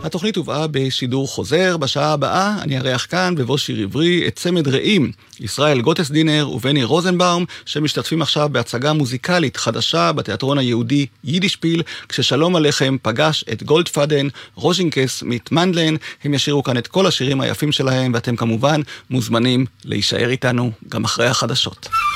התוכנית הובאה בשידור חוזר. בשעה הבאה אני ארח כאן בבוא שיר עברי את צמד רעים, ישראל גוטסדינר ובני רוזנבאום, שמשתתפים עכשיו בהצגה מוזיקלית חדשה בתיאטרון היהודי יידישפיל, כששלום עליכם פגש את גולדפדן, רוז'ינקס מתמנדלן. הם ישירו כאן את כל השירים היפים שלהם, ואתם כמובן מוזמנים להישאר איתנו גם אחרי החדשות.